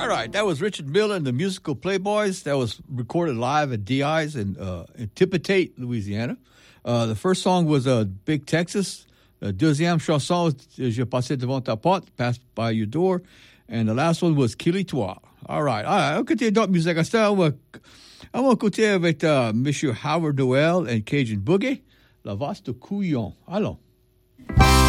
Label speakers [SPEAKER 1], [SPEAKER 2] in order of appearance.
[SPEAKER 1] right, that was Richard Miller and the Musical Playboys. That was recorded live at DI's in Tippetate, Louisiana. The first song was Big Texas. The deuxième chanson, Je passais devant ta porte, passed by your door. And the last one was Killy-Toi. All right, on continue d'autres musiques. On va écouter avec Monsieur Howard Noel and Cajun Boogie, La Vaste Couillon. Allons.